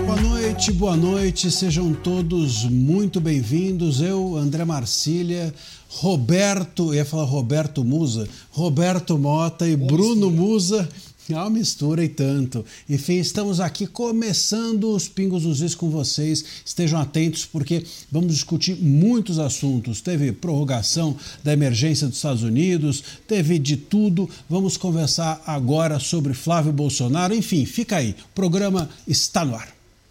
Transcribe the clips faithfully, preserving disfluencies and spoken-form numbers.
Boa noite, boa noite, sejam todos muito bem-vindos. Eu, André Marcília, Roberto, eu ia falar Roberto Musa, Roberto Mota e Bruno Musa. É uma mistura e tanto. Enfim, estamos aqui começando os Pingos dos Is com vocês. Estejam atentos porque vamos discutir muitos assuntos. Teve prorrogação da emergência dos Estados Unidos, teve de tudo. Vamos conversar agora sobre Flávio Bolsonaro. Enfim, fica aí. O programa está no ar.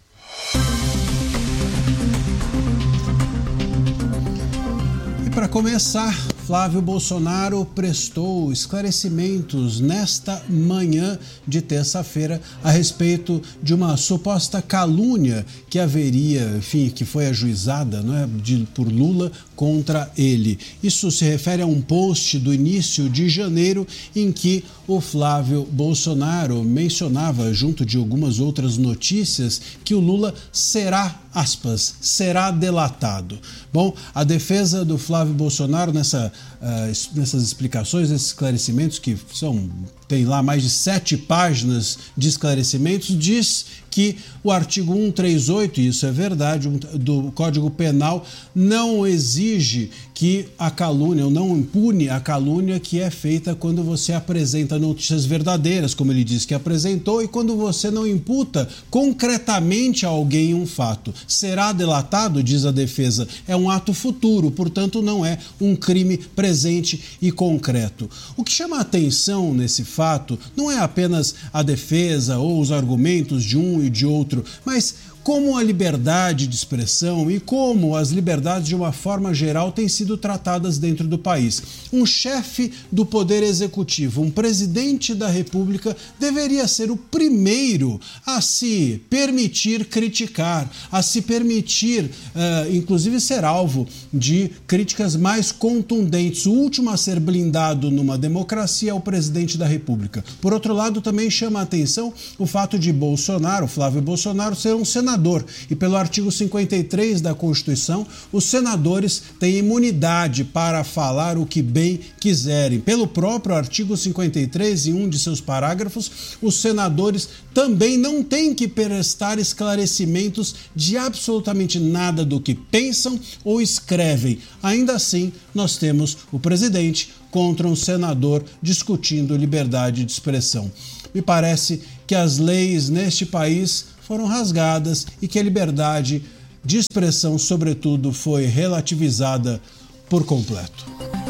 E para começar, Flávio Bolsonaro prestou esclarecimentos nesta manhã de terça-feira a respeito de uma suposta calúnia que haveria, enfim, que foi ajuizada, não é, de, por Lula contra ele. Isso se refere a um post do início de janeiro em que o Flávio Bolsonaro mencionava, junto de algumas outras notícias, que o Lula será, aspas, será delatado. Bom, a defesa do Flávio Bolsonaro nessa, uh, nessas explicações, esses esclarecimentos, que são, tem lá mais de sete páginas de esclarecimentos, diz que o artigo cento e trinta e oito, e isso é verdade, do Código Penal não exige que a calúnia, ou não impune a calúnia que é feita quando você apresenta notícias verdadeiras, como ele disse que apresentou, e quando você não imputa concretamente a alguém um fato. Será delatado, diz a defesa, é um ato futuro, portanto não é um crime presente e concreto. O que chama a atenção nesse fato não é apenas a defesa ou os argumentos de um e de outro, mas como a liberdade de expressão e como as liberdades de uma forma geral têm sido tratadas dentro do país. Um chefe do Poder Executivo, um presidente da República, deveria ser o primeiro a se permitir criticar, a se permitir, uh, inclusive, ser alvo de críticas mais contundentes. O último a ser blindado numa democracia é o presidente da República. Por outro lado, também chama a atenção o fato de Bolsonaro, Flávio Bolsonaro, ser um senador. E pelo artigo cinquenta e três da Constituição, os senadores têm imunidade para falar o que bem quiserem. Pelo próprio artigo cinquenta e três, em um de seus parágrafos, os senadores também não têm que prestar esclarecimentos de absolutamente nada do que pensam ou escrevem. Ainda assim, nós temos o presidente contra um senador discutindo liberdade de expressão. Me parece que as leis neste país foram rasgadas e que a liberdade de expressão, sobretudo, foi relativizada por completo.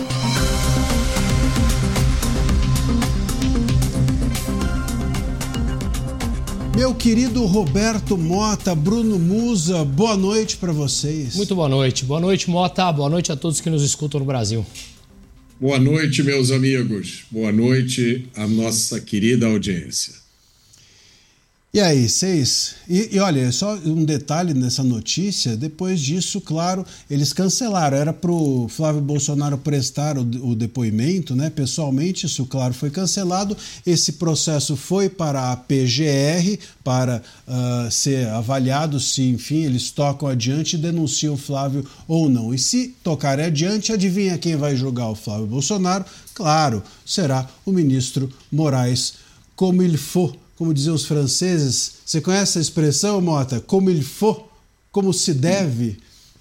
Meu querido Roberto Mota, Bruno Musa, boa noite para vocês. Muito boa noite. Boa noite, Mota. Boa noite a todos que nos escutam no Brasil. Boa noite, meus amigos. Boa noite à nossa querida audiência. E aí, vocês... E, e olha, só um detalhe nessa notícia, depois disso, claro, eles cancelaram. Era para o Flávio Bolsonaro prestar o, o depoimento, né? Pessoalmente, isso, claro, foi cancelado. Esse processo foi para a P G R, para uh, ser avaliado se, enfim, eles tocam adiante e denunciam o Flávio ou não. E se tocarem adiante, adivinha quem vai julgar o Flávio Bolsonaro? Claro, será o ministro Moraes, como il faut. Como diziam os franceses, você conhece a expressão, Mota? Como il faut, como se deve?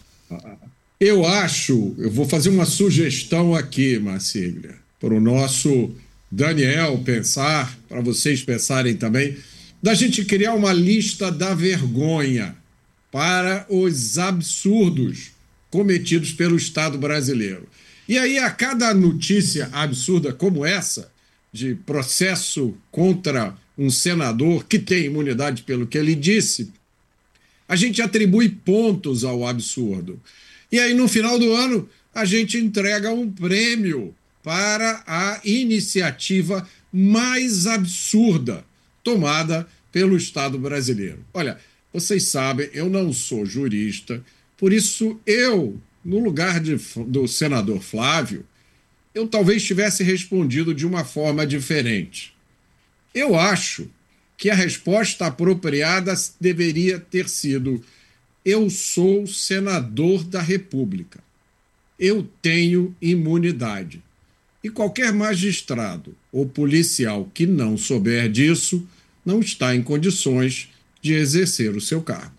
Eu acho, eu vou fazer uma sugestão aqui, Marcília, para o nosso Daniel pensar, para vocês pensarem também, da gente criar uma lista da vergonha para os absurdos cometidos pelo Estado brasileiro. E aí, a cada notícia absurda como essa, de processo contra um senador que tem imunidade pelo que ele disse, a gente atribui pontos ao absurdo. E aí, no final do ano, a gente entrega um prêmio para a iniciativa mais absurda tomada pelo Estado brasileiro. Olha, vocês sabem, eu não sou jurista, por isso eu, no lugar de, do senador Flávio, eu talvez tivesse respondido de uma forma diferente. Eu acho que a resposta apropriada deveria ter sido: eu sou senador da República. Eu tenho imunidade. E qualquer magistrado ou policial que não souber disso não está em condições de exercer o seu cargo.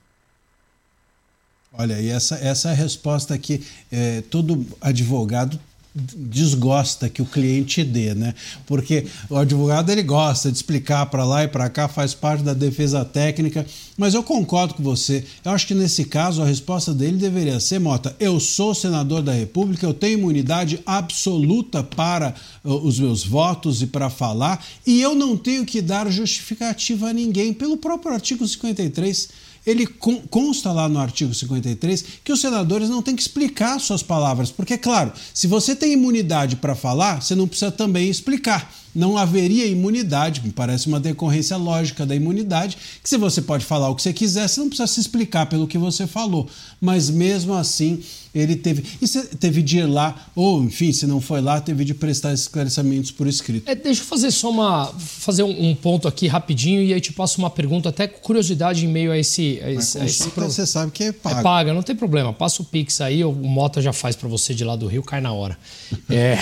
Olha, e essa, essa é a resposta que é, todo advogado desgosta que o cliente dê, né? Porque o advogado ele gosta de explicar para lá e para cá, faz parte da defesa técnica, mas eu concordo com você. Eu acho que nesse caso a resposta dele deveria ser, Mota, eu sou senador da República, eu tenho imunidade absoluta para uh, os meus votos e para falar, e eu não tenho que dar justificativa a ninguém. Pelo próprio artigo cinquenta e três, ele consta lá no artigo cinquenta e três que os senadores não têm que explicar suas palavras, porque, claro, se você tem imunidade para falar, você não precisa também explicar. Não haveria imunidade, me parece uma decorrência lógica da imunidade, que se você pode falar o que você quiser, você não precisa se explicar pelo que você falou. Mas mesmo assim, ele teve, e você teve de ir lá, ou enfim, se não foi lá, teve de prestar esclarecimentos por escrito. É, deixa eu fazer só uma, fazer um, um ponto aqui rapidinho e aí te passo uma pergunta, até com curiosidade em meio a esse... A esse, a esse pro... Você sabe que é paga. É paga, não tem problema. Passa o Pix aí, o Mota já faz para você de lá do Rio, cai na hora. É...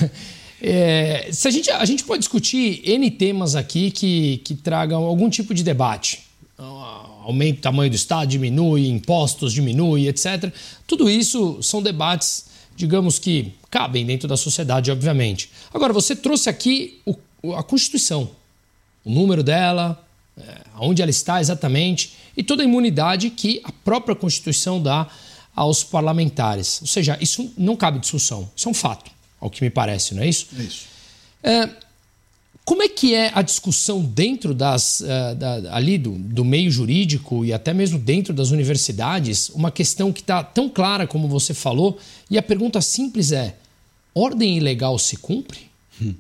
É, se a, gente, a gente pode discutir N temas aqui que, que tragam algum tipo de debate. Aumenta o tamanho do Estado, diminui, impostos diminui, etcétera. Tudo isso são debates, digamos que cabem dentro da sociedade, obviamente. Agora, você trouxe aqui o, a Constituição, o número dela, é, onde ela está exatamente, e toda a imunidade que a própria Constituição dá aos parlamentares. Ou seja, isso não cabe discussão, isso é um fato. Ao que me parece, não é isso? É isso. É, como é que é a discussão dentro das, uh, da, ali do, do meio jurídico e até mesmo dentro das universidades, uma questão que está tão clara como você falou, e a pergunta simples é, ordem ilegal se cumpre? Hum.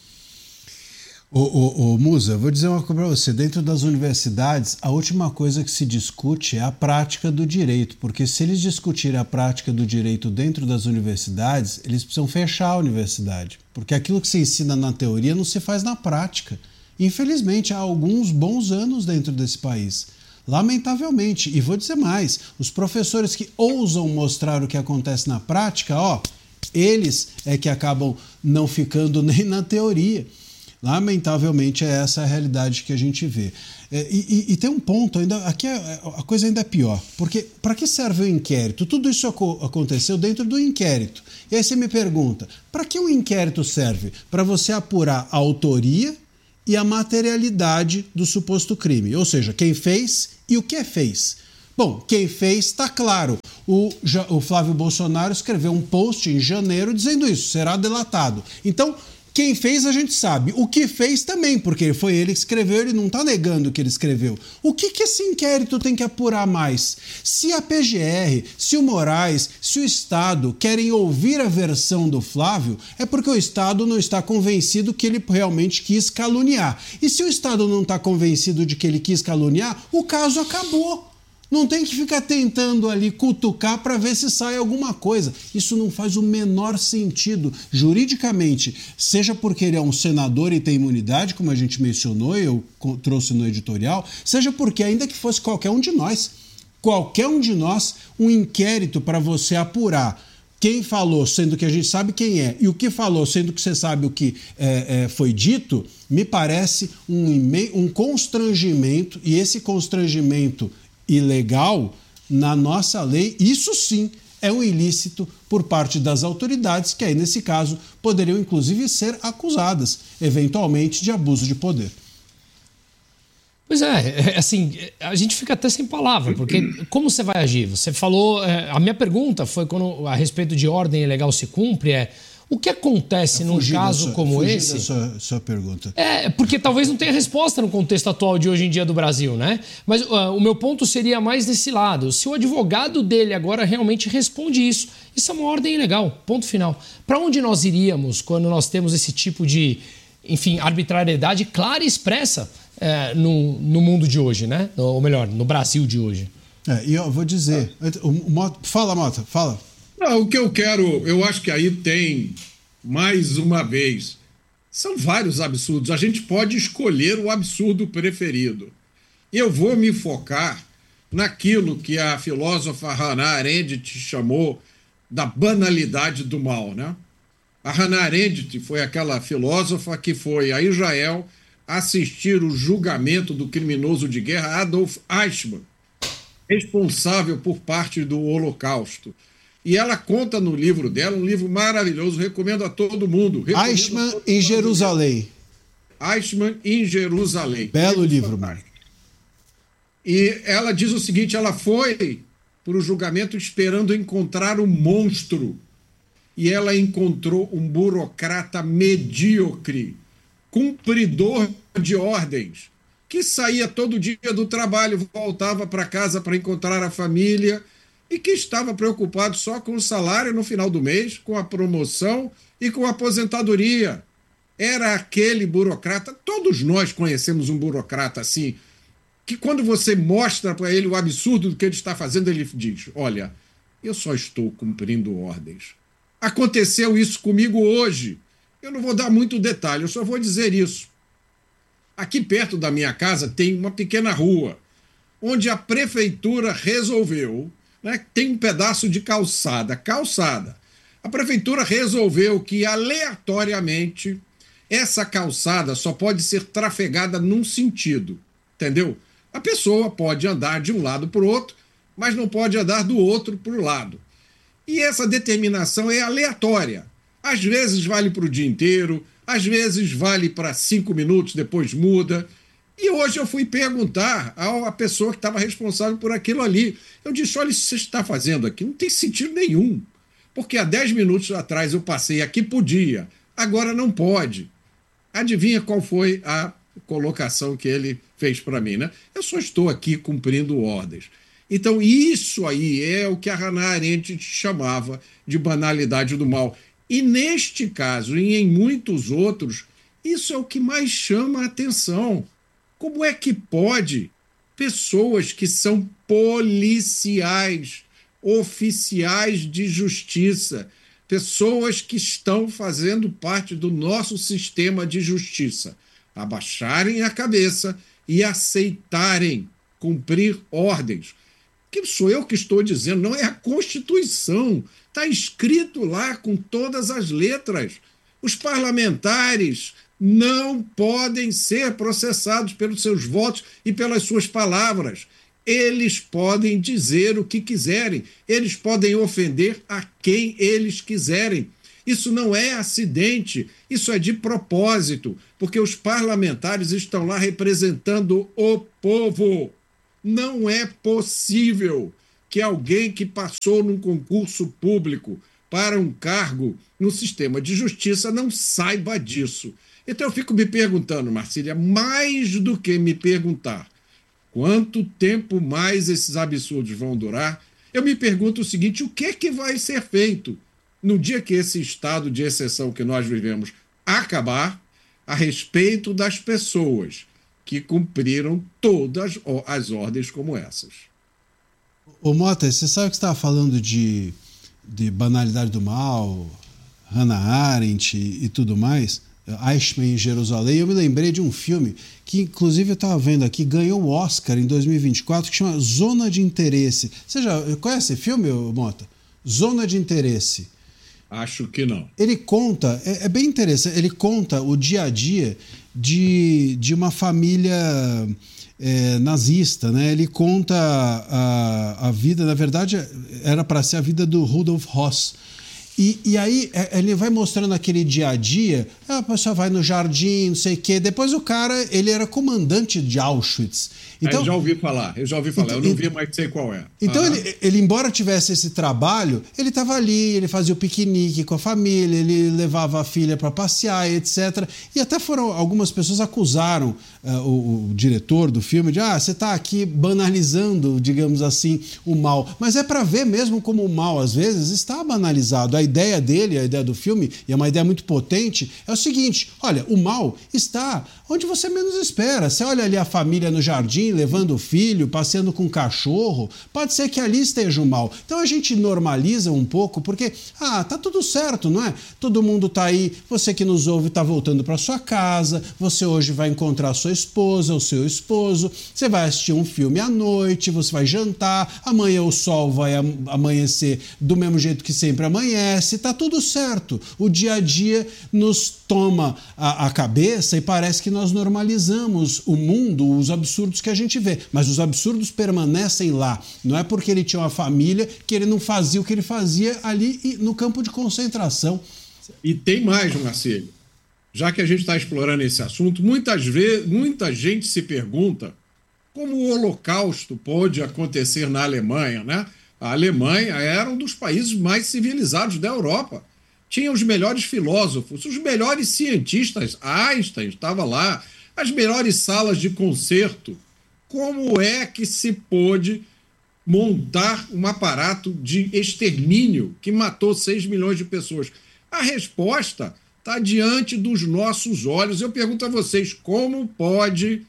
Ô, ô, ô, Musa, vou dizer uma coisa para você. Dentro das universidades, a última coisa que se discute é a prática do direito, porque se eles discutirem a prática do direito dentro das universidades, eles precisam fechar a universidade, porque aquilo que se ensina na teoria não se faz na prática. Infelizmente, há alguns bons anos dentro desse país. Lamentavelmente. E vou dizer mais, os professores que ousam mostrar o que acontece na prática, ó, eles é que acabam não ficando nem na teoria. Lamentavelmente, é essa a realidade que a gente vê. É, e, e tem um ponto, ainda aqui é, a coisa ainda é pior, porque para que serve o inquérito? Tudo isso aconteceu dentro do inquérito. E aí você me pergunta, para que o inquérito serve? Para você apurar a autoria e a materialidade do suposto crime, ou seja, quem fez e o que fez. Bom, quem fez está claro. O, o Flávio Bolsonaro escreveu um post em janeiro dizendo isso, será delatado. Então, quem fez a gente sabe, o que fez também, porque foi ele que escreveu, ele não está negando que ele escreveu. O que, que esse inquérito tem que apurar mais? Se a P G R, se o Moraes, se o Estado querem ouvir a versão do Flávio, é porque o Estado não está convencido que ele realmente quis caluniar. E se o Estado não está convencido de que ele quis caluniar, o caso acabou. Não tem que ficar tentando ali cutucar para ver se sai alguma coisa. Isso não faz o menor sentido juridicamente, seja porque ele é um senador e tem imunidade, como a gente mencionou e eu trouxe no editorial, seja porque ainda que fosse qualquer um de nós, qualquer um de nós, um inquérito para você apurar quem falou, sendo que a gente sabe quem é, e o que falou, sendo que você sabe o que é, é, foi dito, me parece um, um constrangimento, e esse constrangimento ilegal, na nossa lei, isso sim é um ilícito por parte das autoridades, que aí, nesse caso, poderiam inclusive ser acusadas, eventualmente, de abuso de poder. Pois é, assim, a gente fica até sem palavra, porque como você vai agir? Você falou, a minha pergunta foi quando, a respeito de ordem ilegal se cumpre, é o que acontece num caso sua, como fugir esse? Da sua, sua pergunta. É, porque talvez não tenha resposta no contexto atual de hoje em dia do Brasil, né? Mas uh, o meu ponto seria mais desse lado. Se o advogado dele agora realmente responde isso, isso é uma ordem ilegal, ponto final. Para onde nós iríamos quando nós temos esse tipo de, enfim, arbitrariedade clara e expressa é, no, no mundo de hoje, né? Ou melhor, no Brasil de hoje. É, e eu vou dizer... O, o Mota, fala, Mota, fala. Não, o que eu quero, eu acho que aí tem, mais uma vez, são vários absurdos. A gente pode escolher o absurdo preferido. Eu vou me focar naquilo que a filósofa Hannah Arendt chamou da banalidade do mal, né? A Hannah Arendt foi aquela filósofa que foi a Israel assistir o julgamento do criminoso de guerra Adolf Eichmann, responsável por parte do Holocausto. E ela conta no livro dela, um livro maravilhoso, recomendo a todo mundo. Eichmann todo em Jerusalém. Eichmann em Jerusalém. Belo livro, Mário. E ela diz o seguinte, ela foi para o julgamento esperando encontrar um monstro. E ela encontrou um burocrata medíocre, cumpridor de ordens, que saía todo dia do trabalho, voltava para casa para encontrar a família e que estava preocupado só com o salário no final do mês, com a promoção e com a aposentadoria. Era aquele burocrata, todos nós conhecemos um burocrata assim, que quando você mostra para ele o absurdo do que ele está fazendo, ele diz, olha, eu só estou cumprindo ordens. Aconteceu isso comigo hoje. Eu não vou dar muito detalhe, eu só vou dizer isso. Aqui perto da minha casa tem uma pequena rua, onde a prefeitura resolveu, né, tem um pedaço de calçada, calçada. A prefeitura resolveu que, aleatoriamente, essa calçada só pode ser trafegada num sentido, entendeu? A pessoa pode andar de um lado para o outro, mas não pode andar do outro para o lado. E essa determinação é aleatória. Às vezes vale para o dia inteiro, às vezes vale para cinco minutos, depois muda. E hoje eu fui perguntar à pessoa que estava responsável por aquilo ali. Eu disse, olha, isso que você está fazendo aqui não tem sentido nenhum. Porque há dez minutos atrás eu passei aqui, podia, agora não pode. Adivinha qual foi a colocação que ele fez para mim, né? Eu só estou aqui cumprindo ordens. Então isso aí é o que a Hannah Arendt chamava de banalidade do mal. E neste caso, e em muitos outros, isso é o que mais chama a atenção. Como é que pode pessoas que são policiais, oficiais de justiça, pessoas que estão fazendo parte do nosso sistema de justiça, abaixarem a cabeça e aceitarem cumprir ordens? Que sou eu que estou dizendo, não é a Constituição. Está escrito lá com todas as letras. Os parlamentares não podem ser processados pelos seus votos e pelas suas palavras. Eles podem dizer o que quiserem. Eles podem ofender a quem eles quiserem. Isso não é acidente, isso é de propósito, porque os parlamentares estão lá representando o povo. Não é possível que alguém que passou num concurso público para um cargo no sistema de justiça não saiba disso. Então eu fico me perguntando, Marcília, mais do que me perguntar quanto tempo mais esses absurdos vão durar, eu me pergunto o seguinte, o que é que vai ser feito no dia que esse estado de exceção que nós vivemos acabar a respeito das pessoas que cumpriram todas as ordens como essas. Ô Mota, você sabe que você estava falando de, de banalidade do mal, Hannah Arendt e, e tudo mais, Eichmann em Jerusalém. Eu me lembrei de um filme que, inclusive, eu estava vendo aqui, ganhou o Oscar em dois mil e vinte e quatro, que chama Zona de Interesse. Você já conhece esse filme, Mota? Zona de Interesse. Acho que não. Ele conta, é, é bem interessante, ele conta o dia a dia de, de uma família é, nazista, né? Ele conta a, a vida, na verdade, era para ser a vida do Rudolf Höss. E, e aí ele vai mostrando aquele dia a dia, a pessoa vai no jardim, não sei o quê. Depois o cara, ele era comandante de Auschwitz. Então, eu já ouvi falar, eu já ouvi falar, então, eu não vi, mas sei qual é. Então, uhum. ele, ele, embora tivesse esse trabalho, ele estava ali, ele fazia o piquenique com a família, ele levava a filha para passear, etcétera. E até foram, algumas pessoas acusaram uh, o, o diretor do filme de, ah, você está aqui banalizando, digamos assim, o mal. Mas é para ver mesmo como o mal, às vezes, está banalizado. A ideia dele, a ideia do filme, e é uma ideia muito potente, é o seguinte, olha, o mal está onde você menos espera. Você olha ali a família no jardim, levando o filho, passeando com o cachorro, pode ser que ali esteja o mal. Então a gente normaliza um pouco, porque, ah, tá tudo certo, não é? Todo mundo tá aí, você que nos ouve tá voltando para sua casa, você hoje vai encontrar sua esposa, o seu esposo, você vai assistir um filme à noite, você vai jantar, amanhã o sol vai amanhecer do mesmo jeito que sempre amanhece, permanece, está tudo certo. O dia a dia nos toma a, a cabeça e parece que nós normalizamos o mundo, os absurdos que a gente vê. Mas os absurdos permanecem lá. Não é porque ele tinha uma família que ele não fazia o que ele fazia ali no campo de concentração. E tem mais, Marcelo. Já que a gente está explorando esse assunto, muitas vezes, muita gente se pergunta como o Holocausto pôde acontecer na Alemanha, né? A Alemanha era um dos países mais civilizados da Europa. Tinha os melhores filósofos, os melhores cientistas. Einstein estava lá, as melhores salas de concerto. Como é que se pôde montar um aparato de extermínio que matou seis milhões de pessoas? A resposta está diante dos nossos olhos. Eu pergunto a vocês, como pode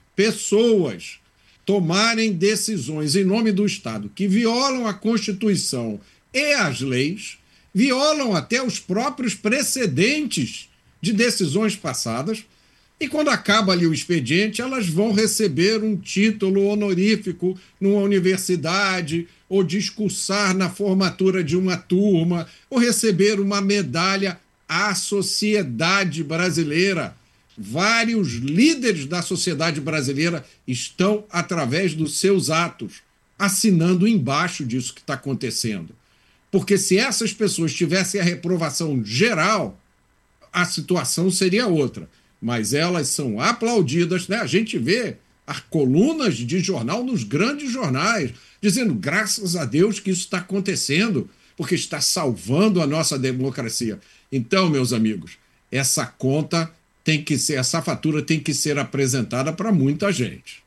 pessoas tomarem decisões em nome do Estado que violam a Constituição e as leis, violam até os próprios precedentes de decisões passadas, e quando acaba ali o expediente, elas vão receber um título honorífico numa universidade, ou discursar na formatura de uma turma, ou receber uma medalha à sociedade brasileira. Vários líderes da sociedade brasileira estão, através dos seus atos, assinando embaixo disso que está acontecendo. Porque se essas pessoas tivessem a reprovação geral, a situação seria outra. Mas elas são aplaudidas, né? A gente vê as colunas de jornal nos grandes jornais, dizendo graças a Deus que isso está acontecendo, porque está salvando a nossa democracia. Então, meus amigos, essa conta tem que ser, essa fatura tem que ser apresentada para muita gente.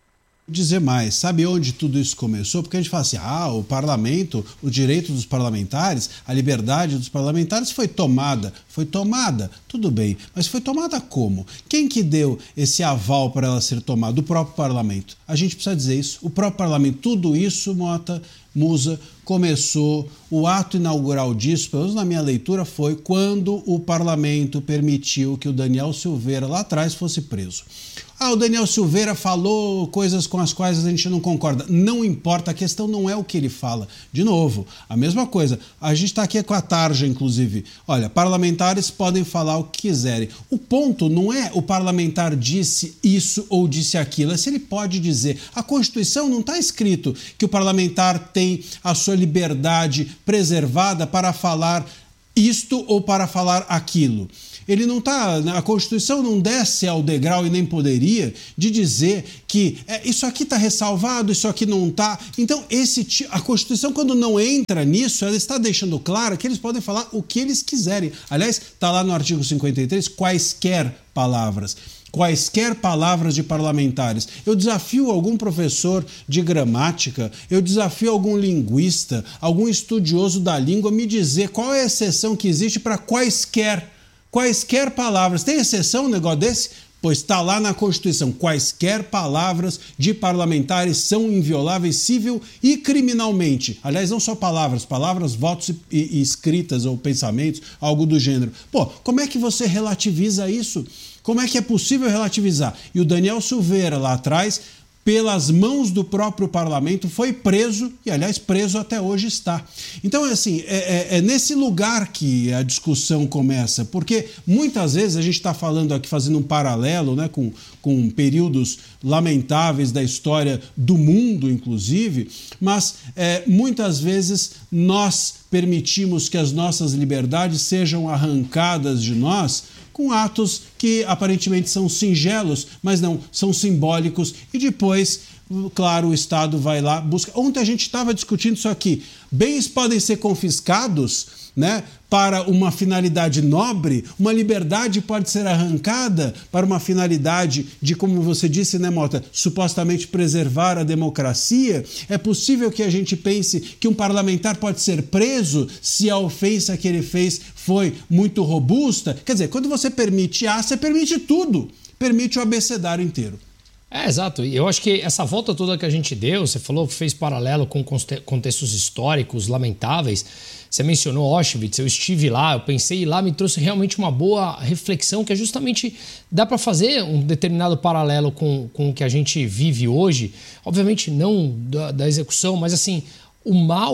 Dizer mais, sabe onde tudo isso começou? Porque a gente fala assim, ah, o parlamento, o direito dos parlamentares, a liberdade dos parlamentares foi tomada. Foi tomada, tudo bem, mas foi tomada como? Quem que deu esse aval para ela ser tomada? O próprio parlamento. A gente precisa dizer isso, o próprio parlamento. Tudo isso, Mota, Musa, começou, o ato inaugural disso, pelo menos na minha leitura, foi quando o parlamento permitiu que o Daniel Silveira lá atrás fosse preso. Ah, o Daniel Silveira falou coisas com as quais a gente não concorda. Não importa, a questão não é o que ele fala. De novo, a mesma coisa. A gente está aqui com a tarja, inclusive. Olha, parlamentares podem falar o que quiserem. O ponto não é o parlamentar disse isso ou disse aquilo, é se ele pode dizer. A Constituição não está escrito que o parlamentar tem a sua liberdade preservada para falar isto ou para falar aquilo. Ele não tá, a Constituição não desce ao degrau e nem poderia de dizer que é, isso aqui está ressalvado, isso aqui não está. Então, esse, a Constituição, quando não entra nisso, ela está deixando claro que eles podem falar o que eles quiserem. Aliás, está lá no artigo cinquenta e três, quaisquer palavras. Quaisquer palavras de parlamentares. Eu desafio algum professor de gramática, eu desafio algum linguista, algum estudioso da língua a me dizer qual é a exceção que existe para quaisquer Quaisquer palavras. Tem exceção um negócio desse? Pois está lá na Constituição. Quaisquer palavras de parlamentares são invioláveis civil e criminalmente. Aliás, não só palavras, palavras, votos e, e escritas ou pensamentos, algo do gênero. Pô, como é que você relativiza isso? Como é que é possível relativizar? E o Daniel Silveira, lá atrás, pelas mãos do próprio parlamento, foi preso, e aliás preso até hoje está. Então, assim, é, é, é nesse lugar que a discussão começa, porque muitas vezes a gente está falando aqui, fazendo um paralelo, né, com, com períodos lamentáveis da história do mundo, inclusive, mas é, muitas vezes nós permitimos que as nossas liberdades sejam arrancadas de nós com atos que aparentemente são singelos, mas não, são simbólicos. E depois, claro, o Estado vai lá, busca... Ontem a gente estava discutindo isso aqui. Bens podem ser confiscados, né, para uma finalidade nobre, uma liberdade pode ser arrancada para uma finalidade de, como você disse, né, Mota, supostamente preservar a democracia. É possível que a gente pense que um parlamentar pode ser preso se a ofensa que ele fez foi muito robusta. Quer dizer, quando você permite A, você permite tudo, permite o abecedário inteiro. É, exato. E eu acho que essa volta toda que a gente deu, você falou que fez paralelo com contextos históricos lamentáveis. Você mencionou Auschwitz, eu estive lá, eu pensei lá, me trouxe realmente uma boa reflexão, que é justamente, dá para fazer um determinado paralelo com, com o que a gente vive hoje. Obviamente não da, da execução, mas assim, o mal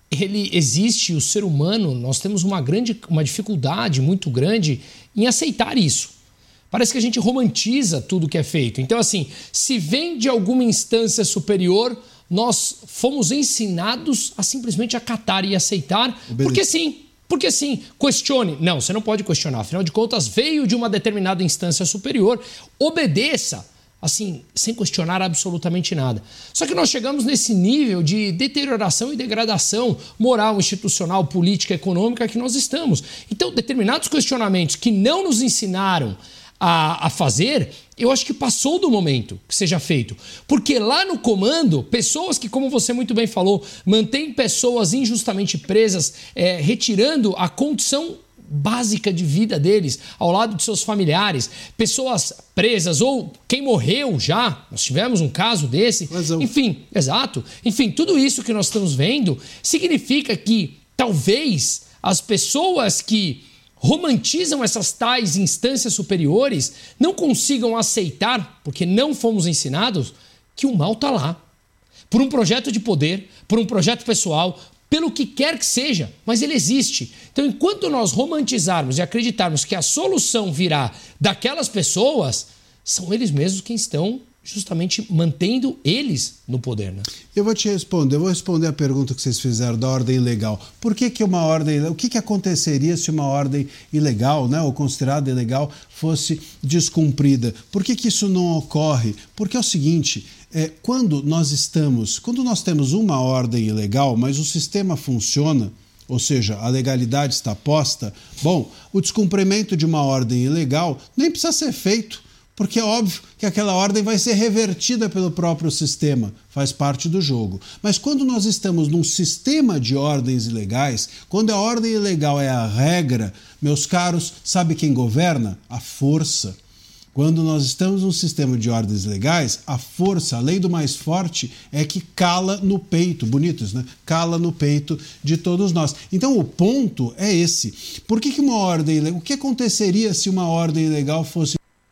ele existe, o ser humano, nós temos uma grande, uma dificuldade muito grande em aceitar isso. Parece que a gente romantiza tudo que é feito. Então, assim, se vem de alguma instância superior, nós fomos ensinados a simplesmente acatar e aceitar, Obedece. porque sim, porque sim, questione. Não, você não pode questionar, afinal de contas, veio de uma determinada instância superior, obedeça, assim, sem questionar absolutamente nada. Só que nós chegamos nesse nível de deterioração e degradação moral, institucional, política, econômica que nós estamos. Então, determinados questionamentos que não nos ensinaram A, a fazer, eu acho que passou do momento que seja feito. Porque lá no comando, pessoas que, como você muito bem falou, mantêm pessoas injustamente presas, é, retirando a condição básica de vida deles ao lado de seus familiares, pessoas presas ou quem morreu já, nós tivemos um caso desse, Razão. enfim, exato, enfim, tudo isso que nós estamos vendo significa que talvez as pessoas que romantizam essas tais instâncias superiores não consigam aceitar, porque não fomos ensinados, que o mal está lá. Por um projeto de poder, por um projeto pessoal, pelo que quer que seja, mas ele existe. Então, enquanto nós romantizarmos e acreditarmos que a solução virá daquelas pessoas, são eles mesmos quem estão justamente mantendo eles no poder, né? Eu vou te responder, eu vou responder a pergunta que vocês fizeram da ordem ilegal. Por que que uma ordem, o que que aconteceria se uma ordem ilegal, né, ou considerada ilegal, fosse descumprida? Por que que isso não ocorre? Porque é o seguinte, é, quando nós estamos, quando nós temos uma ordem ilegal, mas o sistema funciona, ou seja, a legalidade está posta, bom, o descumprimento de uma ordem ilegal nem precisa ser feito, porque é óbvio que aquela ordem vai ser revertida pelo próprio sistema, faz parte do jogo. Mas quando nós estamos num sistema de ordens ilegais, quando a ordem ilegal é a regra, meus caros, sabe quem governa? A força. Quando nós estamos num sistema de ordens legais, a força, a lei do mais forte é que cala no peito, bonitos, né? Cala no peito de todos nós. Então o ponto é esse. Por que que uma ordem ilegal, o que aconteceria se uma ordem ilegal fosse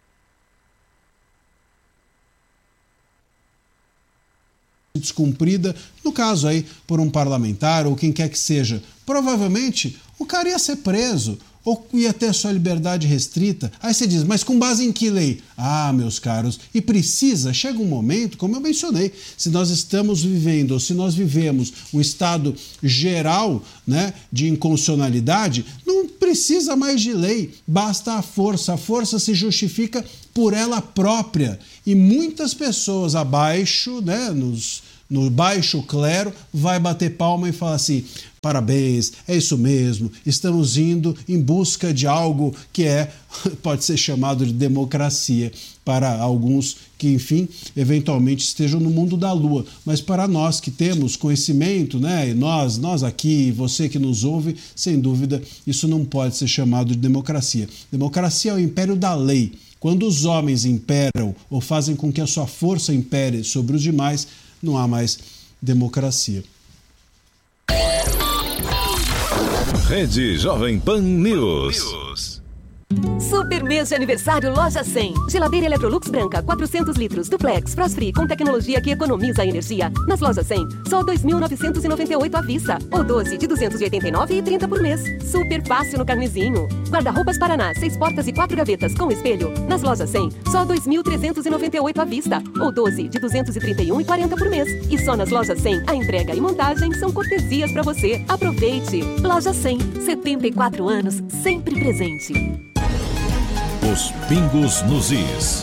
descumprida, no caso aí, por um parlamentar ou quem quer que seja? Provavelmente o cara ia ser preso ou ia ter sua liberdade restrita. Aí você diz, mas com base em que lei? Ah, meus caros, e precisa, chega um momento, como eu mencionei, se nós estamos vivendo, ou se nós vivemos um estado geral, né, de inconstitucionalidade, não precisa mais de lei, basta a força. A força se justifica por ela própria. E muitas pessoas abaixo, né, nos, no baixo clero, vai bater palma e falar assim, parabéns, é isso mesmo, estamos indo em busca de algo que é, pode ser chamado de democracia para alguns que, enfim, eventualmente estejam no mundo da lua. Mas para nós que temos conhecimento, né, e nós, nós aqui, você que nos ouve, sem dúvida, isso não pode ser chamado de democracia. Democracia é o império da lei. Quando os homens imperam ou fazem com que a sua força impere sobre os demais, não há mais democracia. Rede Jovem Pan News. Super mês de aniversário Loja cem. Geladeira Electrolux branca, quatrocentos litros, duplex, frost free, com tecnologia que economiza energia. Nas Lojas cem, só dois mil novecentos e noventa e oito à vista. Ou doze de duzentos e oitenta e nove reais e trinta por mês. Super fácil no carnezinho. Guarda-roupas Paraná, seis portas e quatro gavetas com espelho. Nas Lojas cem, só dois mil trezentos e noventa e oito à vista. Ou doze de duzentos e trinta e um reais e quarenta por mês. E só nas Lojas cem, a entrega e montagem são cortesias para você. Aproveite! Loja cem, setenta e quatro anos, sempre presente. Os pingos nos is.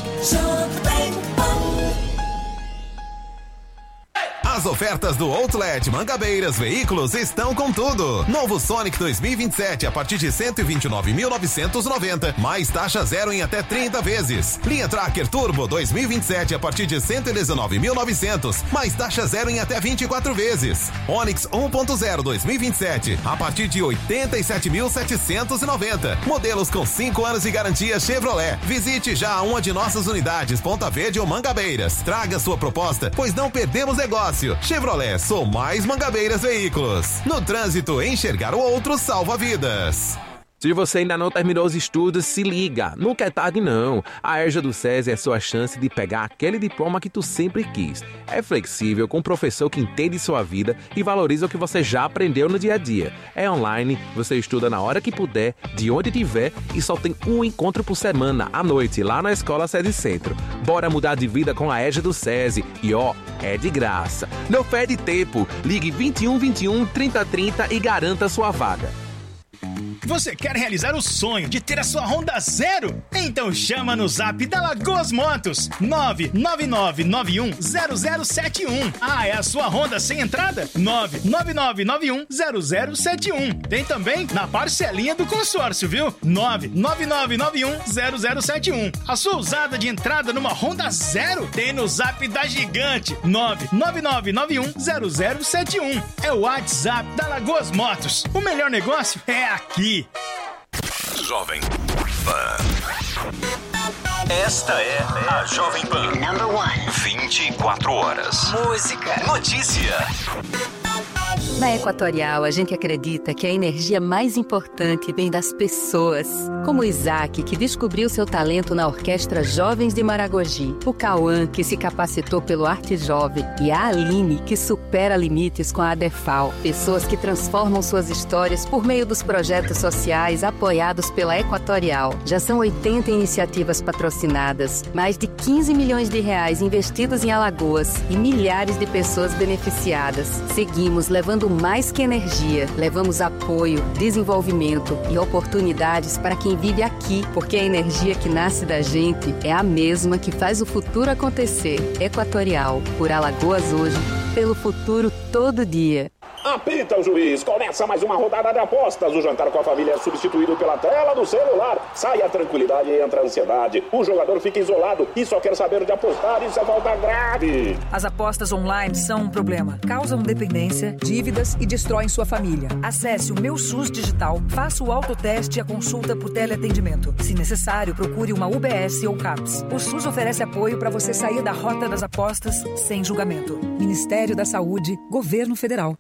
As ofertas do Outlet Mangabeiras Veículos estão com tudo. Novo Sonic dois mil e vinte e sete a partir de cento e vinte e nove mil novecentos e noventa, mais taxa zero em até trinta vezes. Linha Tracker Turbo dois mil e vinte e sete a partir de cento e dezenove mil e novecentos, mais taxa zero em até vinte e quatro vezes. Onix um ponto zero dois mil e vinte e sete a partir de oitenta e sete mil setecentos e noventa. Modelos com cinco anos de garantia Chevrolet. Visite já uma de nossas unidades Ponta Verde ou Mangabeiras. Traga sua proposta, pois não perdemos negócio. Chevrolet, sou mais Mangabeiras Veículos. No trânsito, enxergar o outro salva vidas. Se você ainda não terminou os estudos, se liga, nunca é tarde não. A EJA do SESI é a sua chance de pegar aquele diploma que tu sempre quis. É flexível, com um professor que entende sua vida e valoriza o que você já aprendeu no dia a dia. É online, você estuda na hora que puder, de onde tiver e só tem um encontro por semana, à noite, lá na Escola SESI Centro. Bora mudar de vida com a EJA do SESI e ó, é de graça. Não perde tempo, ligue vinte e um, vinte e um, trinta, trinta e garanta sua vaga. Você quer realizar o sonho de ter a sua Honda zero? Então chama no zap da Lagoas Motos, nove nove nove nove um zero zero sete um. Ah, é a sua Honda sem entrada? nove nove nove nove um zero zero sete um. Tem também na parcelinha do consórcio, viu? nove nove nove nove um zero zero sete um. A sua usada de entrada numa Honda zero tem no zap da Gigante, nove nove nove nove um zero zero sete um. É o WhatsApp da Lagoas Motos. O melhor negócio é aqui. Jovem Pan. Esta é a Jovem Pan. Number one. vinte e quatro horas. Música. Notícia. Na Equatorial, a gente acredita que a energia mais importante vem das pessoas. Como o Isaac, que descobriu seu talento na Orquestra Jovens de Maragogi. O Cauã, que se capacitou pelo Arte Jovem. E a Aline, que supera limites com a ADEFAL. Pessoas que transformam suas histórias por meio dos projetos sociais apoiados pela Equatorial. Já são oitenta iniciativas patrocinadas, mais de quinze milhões de reais investidos em Alagoas e milhares de pessoas beneficiadas. Seguimos levando mais que energia, levamos apoio, desenvolvimento e oportunidades para quem vive aqui, porque a energia que nasce da gente é a mesma que faz o futuro acontecer. Equatorial, por Alagoas hoje, pelo futuro todo dia. Apita o juiz, começa mais uma rodada de apostas. O jantar com a família é substituído pela tela do celular. Sai a tranquilidade e entra a ansiedade. O jogador fica isolado e só quer saber de apostar. Isso é falta grave. As apostas online são um problema. Causam dependência, dívidas e destroem sua família. Acesse o Meu SUS Digital, faça o autoteste e a consulta por teleatendimento. Se necessário, procure uma U B S ou CAPS. O SUS oferece apoio para você sair da rota das apostas sem julgamento. Ministério da Saúde, Governo Federal.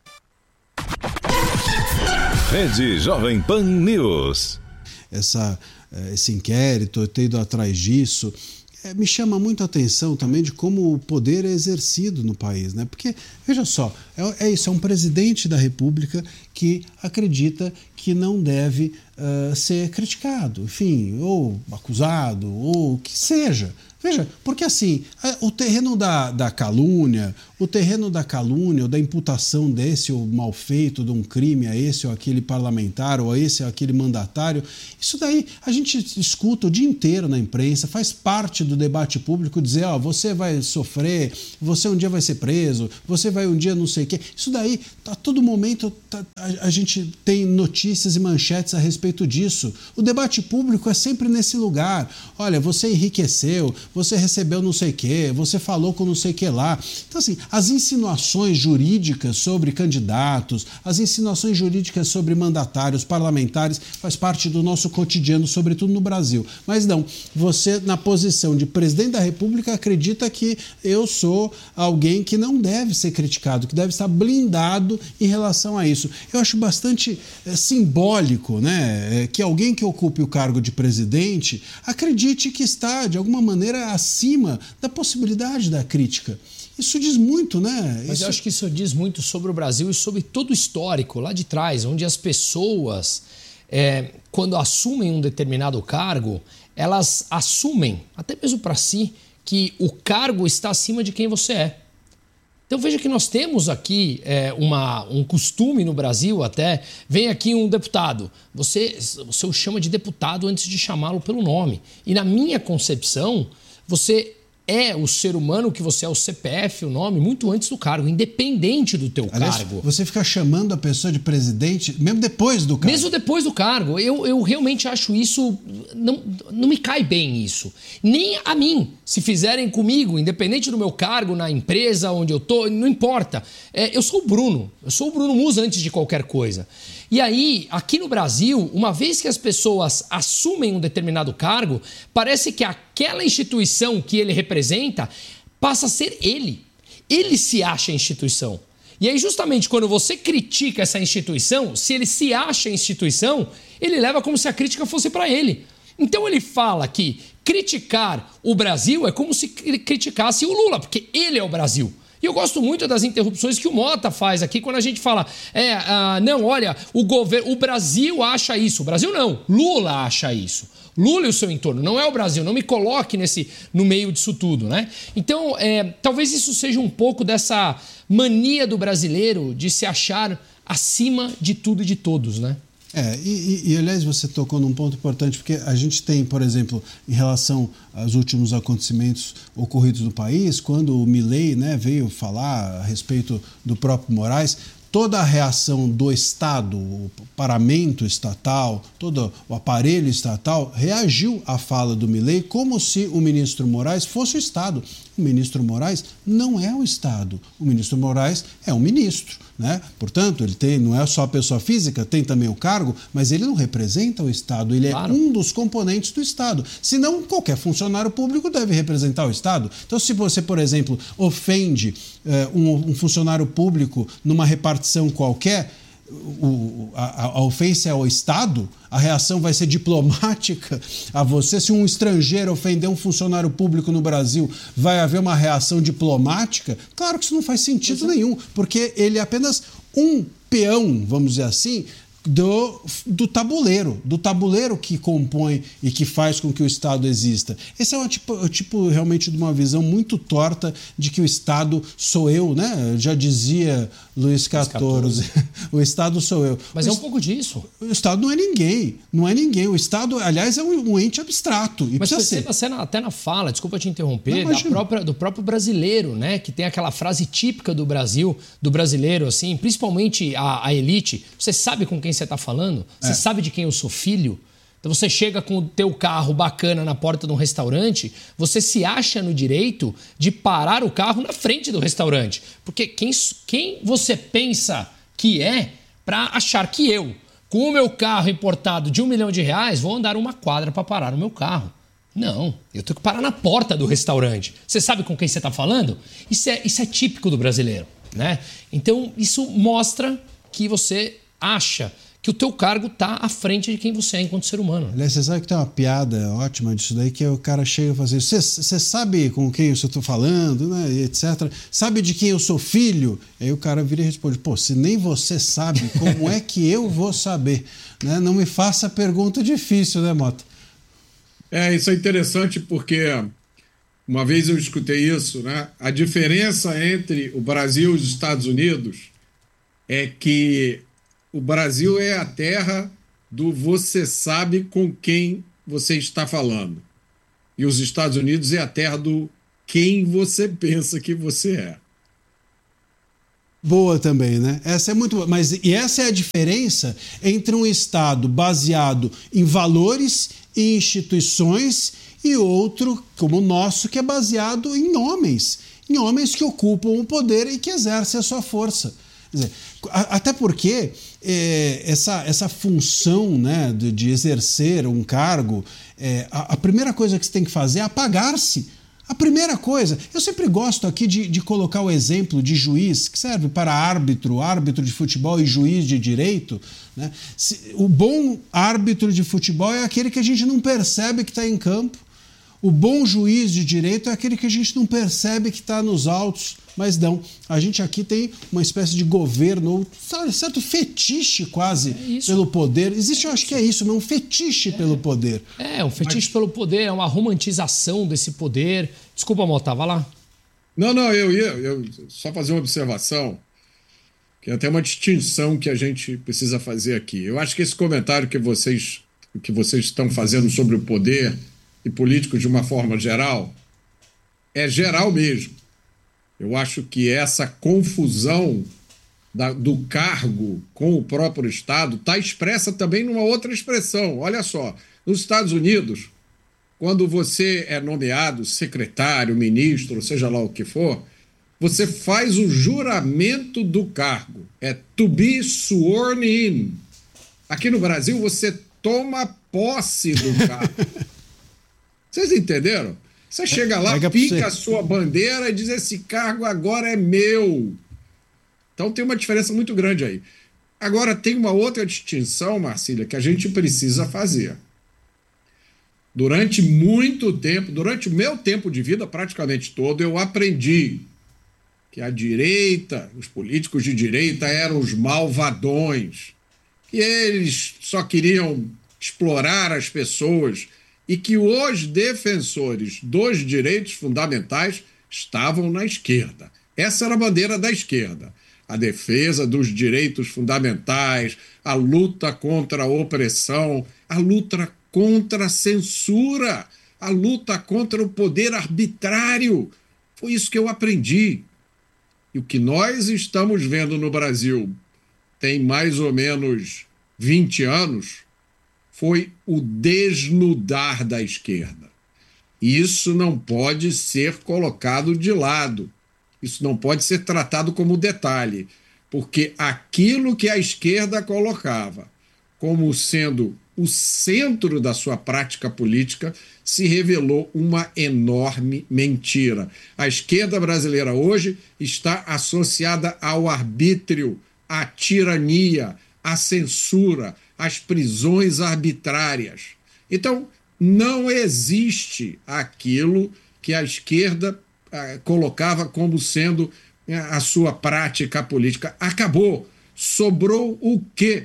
Rede Jovem Pan News. Essa, esse inquérito, eu tenho ido atrás disso, é, me chama muito a atenção também de como o poder é exercido no país, né? Porque, veja só, é, é isso, é um presidente da República que acredita que não deve uh, ser criticado, enfim, ou acusado, ou o que seja. Veja, porque assim, o terreno da, da calúnia, o terreno da calúnia ou da imputação desse ou mal feito de um crime a esse ou aquele parlamentar ou a esse ou aquele mandatário, isso daí a gente escuta o dia inteiro na imprensa, faz parte do debate público dizer, ó, você vai sofrer, você um dia vai ser preso, você vai um dia não sei o quê. Isso daí, a todo momento tá, a, a gente tem notícias e manchetes a respeito disso. O debate público é sempre nesse lugar. Olha, você enriqueceu, você recebeu não sei o quê, você falou com não sei o que lá. Então, assim, as insinuações jurídicas sobre candidatos, as insinuações jurídicas sobre mandatários, parlamentares, faz parte do nosso cotidiano, sobretudo no Brasil. Mas não, você, na posição de presidente da República, acredita que eu sou alguém que não deve ser criticado, que deve estar blindado em relação a isso. Eu acho bastante é, simbólico, né, é, que alguém que ocupe o cargo de presidente acredite que está, de alguma maneira, acima da possibilidade da crítica. Isso diz muito, né? Mas isso... eu acho que isso diz muito sobre o Brasil e sobre todo o histórico lá de trás, onde as pessoas, é, quando assumem um determinado cargo, elas assumem, até mesmo para si, que o cargo está acima de quem você é. Então veja que nós temos aqui é, uma, um costume no Brasil até, vem aqui um deputado, você, você o chama de deputado antes de chamá-lo pelo nome. E na minha concepção, você é o ser humano que você é, o C P F, o nome, muito antes do cargo, independente do teu Aliás, cargo. Você fica chamando a pessoa de presidente mesmo depois do cargo. Mesmo depois do cargo. Eu, eu realmente acho isso... Não, não me cai bem isso. Nem a mim. Se fizerem comigo, independente do meu cargo na empresa onde eu tô, não importa. É, eu sou o Bruno. Eu sou o Bruno Musa antes de qualquer coisa. E aí, aqui no Brasil, uma vez que as pessoas assumem um determinado cargo, parece que aquela instituição que ele representa passa a ser ele. Ele se acha a instituição. E aí, justamente, quando você critica essa instituição, se ele se acha instituição, ele leva como se a crítica fosse para ele. Então ele fala que criticar o Brasil é como se criticasse o Lula, porque ele é o Brasil. E eu gosto muito das interrupções que o Mota faz aqui quando a gente fala, é, ah, não, olha, o governo, o Brasil acha isso. O Brasil não, Lula acha isso. Lula e o seu entorno, não é o Brasil, não me coloque nesse, no meio disso tudo, né? Então, é, talvez isso seja um pouco dessa mania do brasileiro de se achar acima de tudo e de todos, né? É, e, e, e aliás, você tocou num ponto importante, porque a gente tem, por exemplo, em relação aos últimos acontecimentos ocorridos no país, quando o Milei, né, veio falar a respeito do próprio Moraes, toda a reação do Estado, o paramento estatal, todo o aparelho estatal reagiu à fala do Milei como se o ministro Moraes fosse o Estado. O ministro Moraes não é o Estado. O ministro Moraes é um ministro, né? Portanto, ele tem, não é só a pessoa física, tem também o cargo, mas ele não representa o Estado, ele claro. é um dos componentes do Estado. Senão, qualquer funcionário público deve representar o Estado. Então, se você, por exemplo, ofende eh, um, um funcionário público numa repartição qualquer, O, a, a ofensa é ao Estado, a reação vai ser diplomática a você. Se um estrangeiro ofender um funcionário público no Brasil, vai haver uma reação diplomática? Claro que isso não faz sentido nenhum, porque ele é apenas um peão, vamos dizer assim, do, do tabuleiro, do tabuleiro que compõe e que faz com que o Estado exista. Esse é o tipo, o tipo realmente de uma visão muito torta de que o Estado sou eu, né? Já dizia Luiz quatorze, o Estado sou eu. Mas o é um pouco disso. O Estado não é ninguém, não é ninguém. O Estado, aliás, é um, um ente abstrato. E Mas perceba ser. até na fala, desculpa te interromper, não, da própria, do próprio brasileiro, né? Que tem aquela frase típica do Brasil, do brasileiro, assim, principalmente a, a elite. Você sabe com quem você está falando? Você é. sabe de quem eu sou filho? Então você chega com o teu carro bacana na porta de um restaurante, você se acha no direito de parar o carro na frente do restaurante. Porque quem, quem você pensa que é para achar que eu, com o meu carro importado de um milhão de reais, vou andar uma quadra para parar o meu carro? Não, eu tenho que parar na porta do restaurante. Você sabe com quem você está falando? Isso é, isso é típico do brasileiro, né? Então isso mostra que você acha que o teu cargo está à frente de quem você é enquanto ser humano. Aliás, você sabe que tem uma piada ótima disso daí, que é o cara chega e fala assim, você sabe com quem eu estou falando, né, etcétera. Sabe de quem eu sou filho? Aí o cara vira e responde, pô, se nem você sabe, como é que eu vou saber? Né? Não me faça pergunta difícil, né, Mota? É, isso é interessante porque uma vez eu escutei isso, né? A diferença entre o Brasil e os Estados Unidos é que o Brasil é a terra do você sabe com quem você está falando. E os Estados Unidos é a terra do quem você pensa que você é. Boa também, né? Essa é muito boa. Mas e essa é a diferença entre um Estado baseado em valores e instituições e outro, como o nosso, que é baseado em homens. Em homens que ocupam o poder e que exercem a sua força. Quer dizer, até porque é, essa, essa função, né, de, de exercer um cargo, é, a, a primeira coisa que você tem que fazer é apagar-se. A primeira coisa, eu sempre gosto aqui de, de colocar o exemplo de juiz, que serve para árbitro, árbitro de futebol e juiz de direito. Né? Se, o bom árbitro de futebol é aquele que a gente não percebe que está em campo. O bom juiz de direito é aquele que a gente não percebe que está nos autos. Mas não, a gente aqui tem uma espécie de governo, um certo fetiche quase é pelo poder. Existe, é eu acho que é isso, não um fetiche é. pelo poder. É, um fetiche Mas... pelo poder, é uma romantização desse poder. Desculpa, Mota, vai lá. Não, não, eu ia eu, só fazer uma observação, que é até uma distinção que a gente precisa fazer aqui. Eu acho que esse comentário que vocês, que vocês estão fazendo sobre o poder e políticos de uma forma geral, é geral mesmo. Eu acho que essa confusão da, do cargo com o próprio Estado está expressa também numa outra expressão. Olha só, nos Estados Unidos, quando você é nomeado secretário, ministro, seja lá o que for, você faz o juramento do cargo. É to be sworn in. Aqui no Brasil, você toma posse do cargo. Vocês entenderam? Você chega lá, pica a sua bandeira e diz, esse cargo agora é meu. Então tem uma diferença muito grande aí. Agora, tem uma outra distinção, Marcília, que a gente precisa fazer. Durante muito tempo, durante o meu tempo de vida, praticamente todo, eu aprendi que a direita, os políticos de direita eram os malvadões, que eles só queriam explorar as pessoas e que os defensores dos direitos fundamentais estavam na esquerda. Essa era a bandeira da esquerda. A defesa dos direitos fundamentais, a luta contra a opressão, a luta contra a censura, a luta contra o poder arbitrário. Foi isso que eu aprendi. E o que nós estamos vendo no Brasil tem mais ou menos vinte anos, foi o desnudar da esquerda. E isso não pode ser colocado de lado. Isso não pode ser tratado como detalhe, porque aquilo que a esquerda colocava como sendo o centro da sua prática política se revelou uma enorme mentira. A esquerda brasileira hoje está associada ao arbítrio, à tirania, à censura, às prisões arbitrárias. Então, não existe aquilo que a esquerda ah, colocava como sendo ah, a sua prática política. Acabou. Sobrou o quê?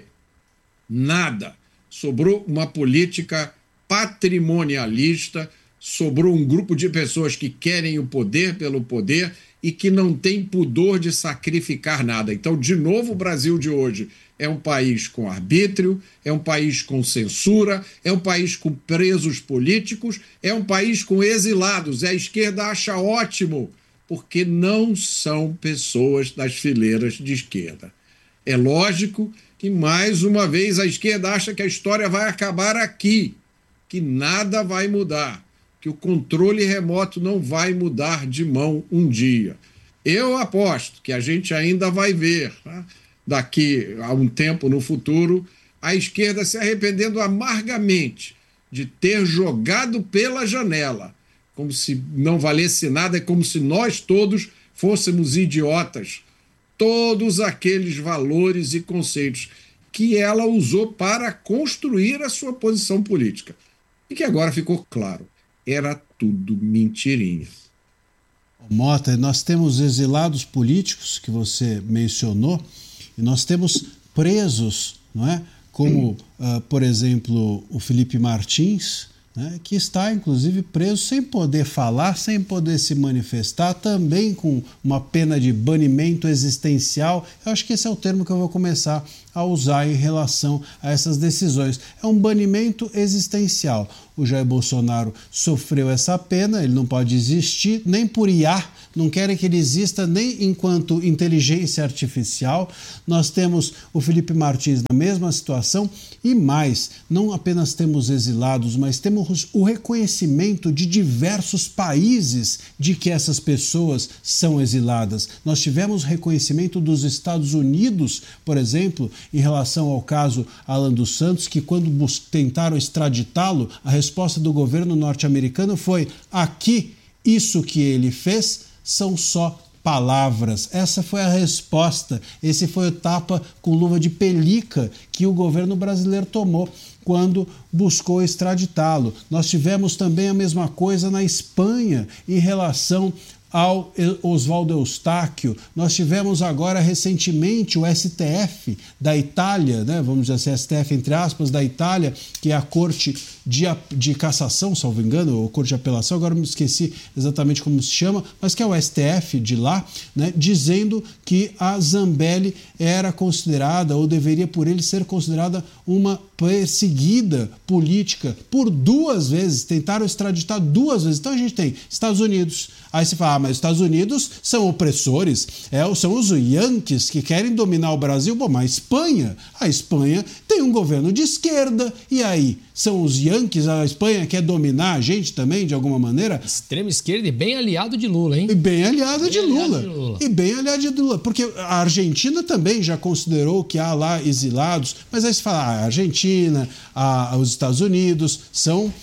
Nada. Sobrou uma política patrimonialista, sobrou um grupo de pessoas que querem o poder pelo poder e que não tem pudor de sacrificar nada. Então, de novo, o Brasil de hoje é um país com arbítrio, é um país com censura, é um país com presos políticos, é um país com exilados. A esquerda acha ótimo, porque não são pessoas das fileiras de esquerda. É lógico que, mais uma vez, a esquerda acha que a história vai acabar aqui, que nada vai mudar, que o controle remoto não vai mudar de mão um dia. Eu aposto que a gente ainda vai ver, tá? Daqui a um tempo no futuro, a esquerda se arrependendo amargamente de ter jogado pela janela, como se não valesse nada, é como se nós todos fôssemos idiotas, todos aqueles valores e conceitos que ela usou para construir a sua posição política. E que agora ficou claro, era tudo mentirinha. Mota, nós temos exilados políticos, que você mencionou, e nós temos presos, não é? Como, uh, por exemplo, o Felipe Martins, né, que está, inclusive, preso sem poder falar, sem poder se manifestar, também com uma pena de banimento existencial. Eu acho que esse é o termo que eu vou começar a usar em relação a essas decisões. É um banimento existencial. O Jair Bolsonaro sofreu essa pena, ele não pode existir nem por I A, não querem que ele exista nem enquanto inteligência artificial. Nós temos o Felipe Martins na mesma situação e mais, não apenas temos exilados, mas temos o reconhecimento de diversos países de que essas pessoas são exiladas. Nós tivemos reconhecimento dos Estados Unidos, por exemplo, em relação ao caso Alan dos Santos, que quando tentaram extraditá-lo, a resposta do governo norte-americano foi: aqui, isso que ele fez são só palavras. Essa foi a resposta, esse foi o tapa com luva de pelica que o governo brasileiro tomou quando buscou extraditá-lo. Nós tivemos também a mesma coisa na Espanha em relação ao Oswaldo Eustáquio. Nós tivemos agora recentemente o S T F da Itália, né? Vamos dizer assim, S T F entre aspas, da Itália, que é a Corte de, de Cassação, salvo engano, ou Corte de Apelação, agora me esqueci exatamente como se chama, mas que é o S T F de lá, né? Dizendo que a Zambelli era considerada, ou deveria por ele ser considerada, uma perseguida política por duas vezes, tentaram extraditar duas vezes. Então a gente tem Estados Unidos, aí você fala, ah, mas os Estados Unidos são opressores, é, são os Yankees que querem dominar o Brasil. Bom, mas a Espanha, a Espanha tem um governo de esquerda, e aí? São os Yankees, a Espanha quer dominar a gente também, de alguma maneira? Extrema esquerda e bem aliado de Lula, hein? E bem aliado, bem de, aliado Lula. de Lula. E bem aliado de Lula. Porque a Argentina também já considerou que há lá exilados, mas aí se fala, ah, a Argentina, a, os Estados Unidos são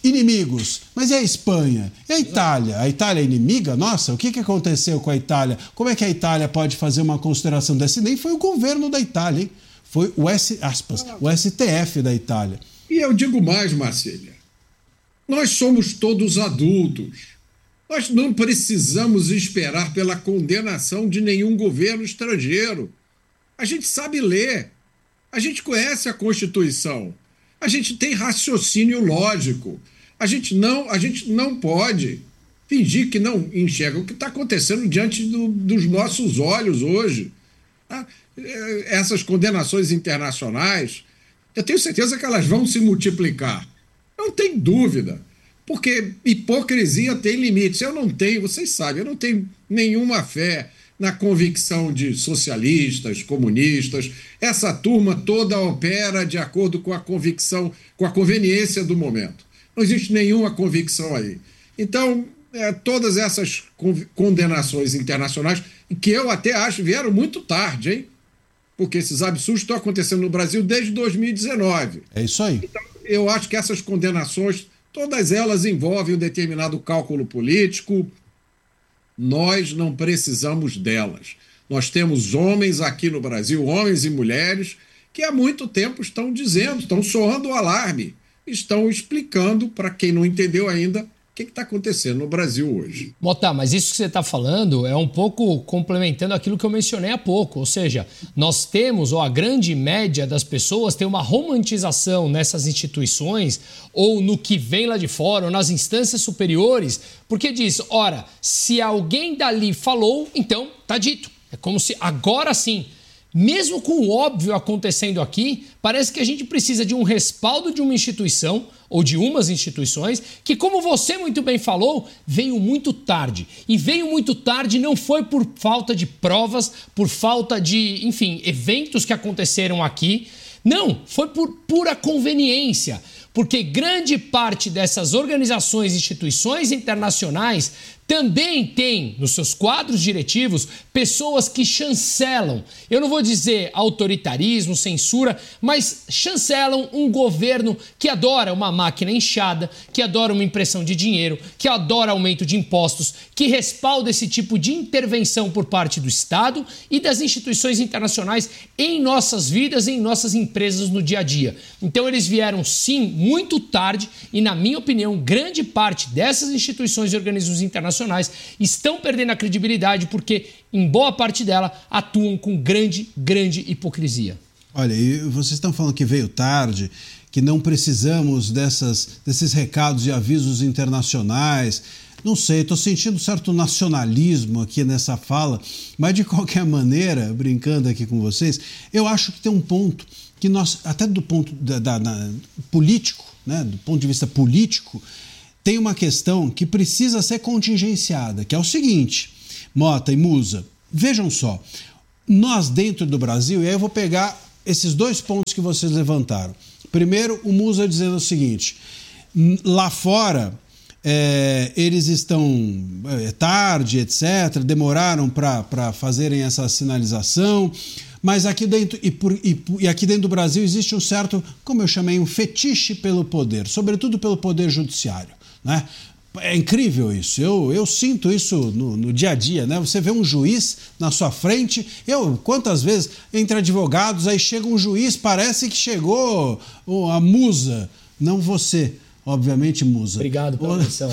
inimigos. Mas e a Espanha? E a Itália? A Itália é inimiga? Nossa, o que, que aconteceu com a Itália? Como é que a Itália pode fazer uma consideração dessa? E nem foi o governo da Itália, hein? Foi o, S, aspas, o S T F da Itália. E eu digo mais, Marcília. Nós somos todos adultos. Nós não precisamos esperar pela condenação de nenhum governo estrangeiro. A gente sabe ler. A gente conhece a Constituição. A gente tem raciocínio lógico. A gente não, a gente não pode fingir que não enxerga o que está acontecendo diante do, dos nossos olhos hoje. Tá? Essas condenações internacionais, eu tenho certeza que elas vão se multiplicar. Não tem dúvida. Porque hipocrisia tem limites. Eu não tenho, vocês sabem, eu não tenho nenhuma fé na convicção de socialistas, comunistas. Essa turma toda opera de acordo com a convicção, com a conveniência do momento. Não existe nenhuma convicção aí. Então, é, todas essas condenações internacionais, que eu até acho vieram muito tarde, hein? Porque esses absurdos estão acontecendo no Brasil desde dois mil e dezenove. É isso aí. Então, eu acho que essas condenações, todas elas envolvem um determinado cálculo político. Nós não precisamos delas. Nós temos homens aqui no Brasil, homens e mulheres, que há muito tempo estão dizendo, estão soando o alarme, estão explicando para quem não entendeu ainda o que está acontecendo no Brasil hoje. Mota, mas isso que você está falando é um pouco complementando aquilo que eu mencionei há pouco. Ou seja, nós temos, ou a grande média das pessoas tem uma romantização nessas instituições, ou no que vem lá de fora, ou nas instâncias superiores, porque diz, ora, se alguém dali falou, então tá dito. É como se agora sim, mesmo com o óbvio acontecendo aqui, parece que a gente precisa de um respaldo de uma instituição ou de umas instituições que, como você muito bem falou, veio muito tarde. E veio muito tarde não foi por falta de provas, por falta de, enfim, eventos que aconteceram aqui. Não, foi por pura conveniência. Porque grande parte dessas organizações e instituições internacionais também tem nos seus quadros diretivos pessoas que chancelam, eu não vou dizer autoritarismo, censura, mas chancelam um governo que adora uma máquina inchada, que adora uma impressão de dinheiro, que adora aumento de impostos, que respalda esse tipo de intervenção por parte do Estado e das instituições internacionais em nossas vidas, em nossas empresas no dia a dia. Então eles vieram sim muito tarde e, na minha opinião, grande parte dessas instituições e organismos internacionais estão perdendo a credibilidade porque, em boa parte dela, atuam com grande, grande hipocrisia. Olha, e vocês estão falando que veio tarde, que não precisamos dessas, desses recados e avisos internacionais. Não sei, estou sentindo certo nacionalismo aqui nessa fala, mas de qualquer maneira, brincando aqui com vocês, eu acho que tem um ponto que nós, até do ponto da, da, da, político, né, do ponto de vista político, tem uma questão que precisa ser contingenciada, que é o seguinte, Mota e Musa, vejam só, nós dentro do Brasil, e aí eu vou pegar esses dois pontos que vocês levantaram. Primeiro, o Musa dizendo o seguinte, lá fora é, eles estão é, tarde, etcétera, demoraram para fazerem essa sinalização, mas aqui dentro, e, por, e, e aqui dentro do Brasil existe um certo, como eu chamei, um fetiche pelo poder, sobretudo pelo poder judiciário. Né? É incrível isso, eu, eu sinto isso no, no dia a dia, né? Você vê um juiz na sua frente, eu, quantas vezes, entre advogados, aí chega um juiz, parece que chegou a musa, não você, obviamente, Musa. Obrigado pela atenção.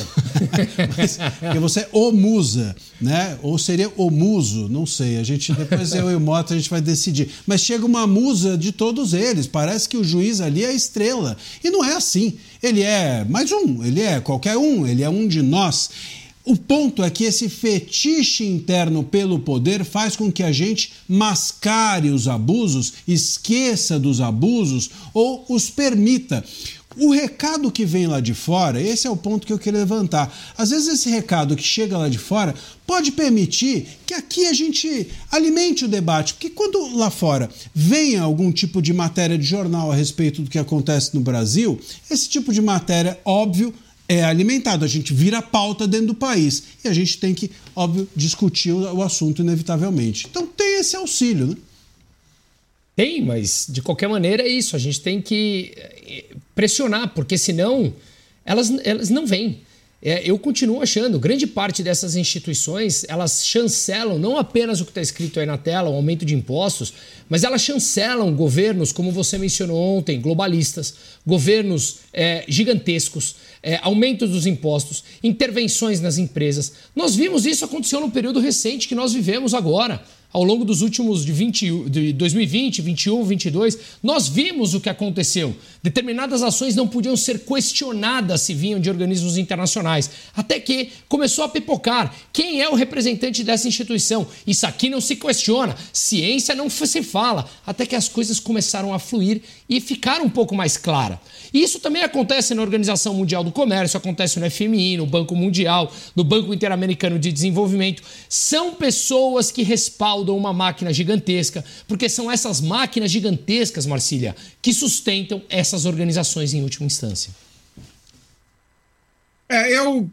Porque você é o Musa, né? Ou seria o Muso, não sei. A gente, depois eu e o Mota, a gente vai decidir. Mas chega uma musa de todos eles. Parece que o juiz ali é a estrela. E não é assim. Ele é mais um, ele é qualquer um, ele é um de nós. O ponto é que esse fetiche interno pelo poder faz com que a gente mascare os abusos, esqueça dos abusos ou os permita. O recado que vem lá de fora, esse é o ponto que eu queria levantar. Às vezes esse recado que chega lá de fora pode permitir que aqui a gente alimente o debate, porque quando lá fora vem algum tipo de matéria de jornal a respeito do que acontece no Brasil, esse tipo de matéria, óbvio, é alimentado. A gente vira pauta dentro do país e a gente tem que, óbvio, discutir o assunto inevitavelmente. Então tem esse auxílio, né? Tem, mas de qualquer maneira é isso. A gente tem que pressionar, porque senão elas, elas não vêm. É, eu continuo achando, grande parte dessas instituições, elas chancelam não apenas o que está escrito aí na tela, o aumento de impostos, mas elas chancelam governos, como você mencionou ontem, globalistas, governos é, gigantescos, é, aumentos dos impostos, intervenções nas empresas. Nós vimos isso acontecer no período recente que nós vivemos agora. Ao longo dos últimos de, vinte, de dois mil e vinte, vinte e um, vinte e dois, nós vimos o que aconteceu. Determinadas ações não podiam ser questionadas se vinham de organismos internacionais. Até que começou a pipocar. Quem é o representante dessa instituição? Isso aqui não se questiona. Ciência não se fala. Até que as coisas começaram a fluir e ficaram um pouco mais claras. E isso também acontece na Organização Mundial do Comércio, acontece no F M I, no Banco Mundial, no Banco Interamericano de Desenvolvimento. São pessoas que respaldam uma máquina gigantesca, porque são essas máquinas gigantescas, Marcília, que sustentam essas organizações em última instância. É, eu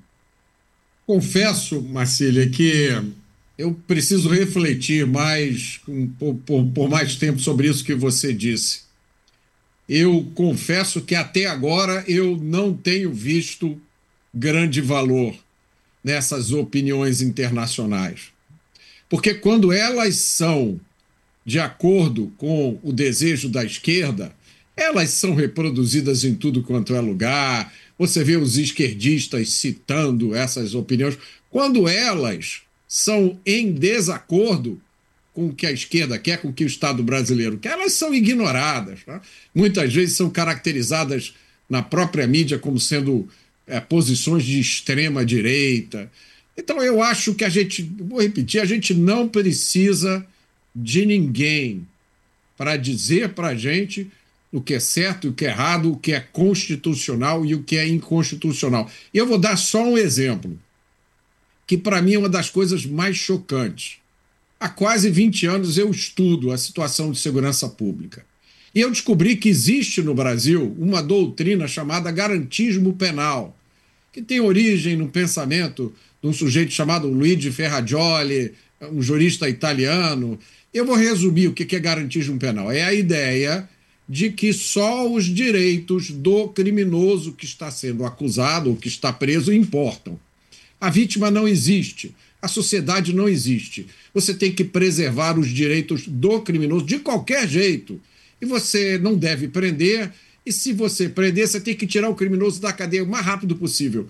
confesso, Marcília, que eu preciso refletir mais, por, por, por mais tempo sobre isso que você disse. Eu confesso que até agora eu não tenho visto grande valor nessas opiniões internacionais. Porque quando elas são de acordo com o desejo da esquerda, elas são reproduzidas em tudo quanto é lugar. Você vê os esquerdistas citando essas opiniões. Quando elas são em desacordo com o que a esquerda quer, com o que o Estado brasileiro quer, elas são ignoradas. Tá? Muitas vezes são caracterizadas na própria mídia como sendo é, posições de extrema direita. Então eu acho que a gente, vou repetir, a gente não precisa de ninguém para dizer para a gente o que é certo, o que é errado, o que é constitucional e o que é inconstitucional. E eu vou dar só um exemplo, que para mim é uma das coisas mais chocantes. Há quase vinte anos eu estudo a situação de segurança pública. E eu descobri que existe no Brasil uma doutrina chamada garantismo penal, que tem origem no pensamento de um sujeito chamado Luigi Ferrajoli, um jurista italiano. Eu vou resumir o que é garantismo penal. É a ideia de que só os direitos do criminoso que está sendo acusado ou que está preso importam. A vítima não existe. A sociedade não existe. Você tem que preservar os direitos do criminoso de qualquer jeito. E você não deve prender. E se você prender, você tem que tirar o criminoso da cadeia o mais rápido possível.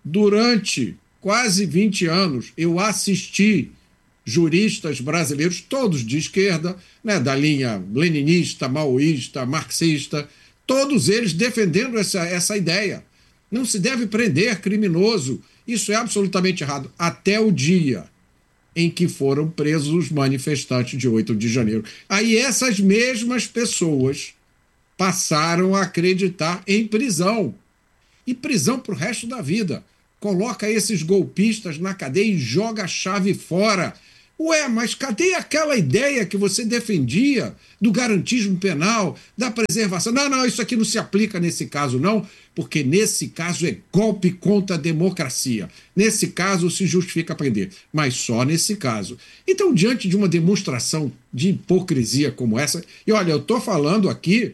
Durante quase vinte anos, eu assisti juristas brasileiros, todos de esquerda, né, da linha leninista, maoísta, marxista, todos eles defendendo essa, essa ideia. Não se deve prender criminoso. Isso é absolutamente errado. Até o dia em que foram presos os manifestantes de oito de janeiro. Aí essas mesmas pessoas passaram a acreditar em prisão. E prisão para o resto da vida. Coloca esses golpistas na cadeia e joga a chave fora. Ué, mas cadê aquela ideia que você defendia do garantismo penal, da preservação? Não, não, isso aqui não se aplica nesse caso, não, porque nesse caso é golpe contra a democracia. Nesse caso se justifica prender, mas só nesse caso. Então, diante de uma demonstração de hipocrisia como essa, e olha, eu estou falando aqui,